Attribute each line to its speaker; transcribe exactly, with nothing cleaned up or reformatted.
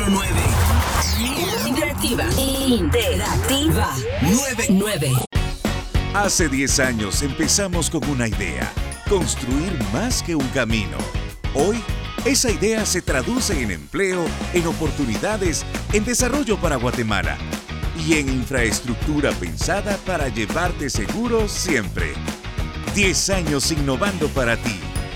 Speaker 1: cuatro nueve.
Speaker 2: Interactiva. Interactiva.
Speaker 1: nueve
Speaker 2: nueve.
Speaker 3: Hace diez años empezamos con una idea: construir más que un camino. Hoy, esa idea se traduce en empleo, en oportunidades, en desarrollo para Guatemala y en infraestructura pensada para llevarte seguro siempre. diez años innovando para ti.